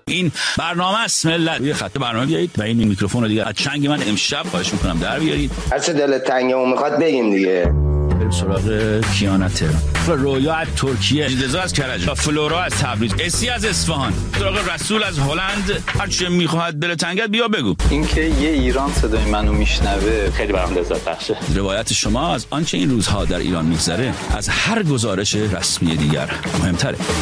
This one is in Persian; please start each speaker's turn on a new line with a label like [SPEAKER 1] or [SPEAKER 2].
[SPEAKER 1] این برنامه است ملت. روی خط برنامه بیایید و این میکروفون رو دیگه از چنگ من امشب خواهش میکنم در بیارید.
[SPEAKER 2] هر چه دلت تنگه و میخواد بگیم دیگه.
[SPEAKER 1] بریم سراغ کیانا تهران، رویا از ترکیه، رضا از کرج، فلورا از تبریز، اسی از اصفهان، سراغ رسول از هلند. هر چه میخواد دل تنگت بیا بگو.
[SPEAKER 3] اینکه یه ایران صدای منو میشنوه
[SPEAKER 4] خیلی برام لذت بخشه.
[SPEAKER 1] روایت شما از آنچه این روزها در ایران میگذره از هر گزارش رسمی دیگر مهمتره.